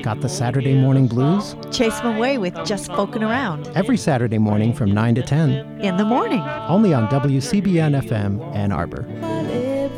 Got the Saturday morning blues? Chase them away with Just Spoken Around. Every Saturday morning from 9 to 10. In the morning. Only on WCBN FM Ann Arbor.